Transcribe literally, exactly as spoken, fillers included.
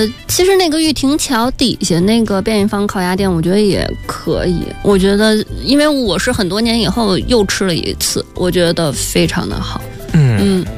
呃，其实那个玉亭桥底下那个便宜坊烤鸭店，我觉得也可以。我觉得，因为我是很多年以后又吃了一次，我觉得非常的好。 嗯嗯。